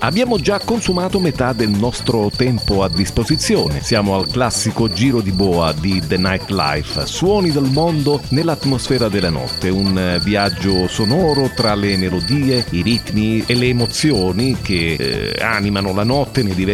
Abbiamo già consumato metà del nostro tempo a disposizione. Siamo al classico giro di boa di The Nightlife, suoni del mondo nell'atmosfera della notte, un viaggio sonoro tra le melodie, i ritmi e le emozioni che animano la notte nei diversi